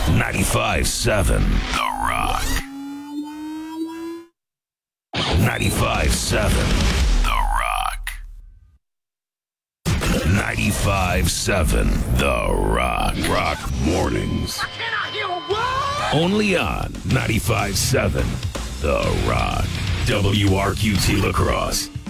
95.7 The Rock. 95.7 The Rock. 95.7 The Rock. Rock Mornings. I cannot hear a word! Only on 95.7 The Rock. WRQT La Crosse.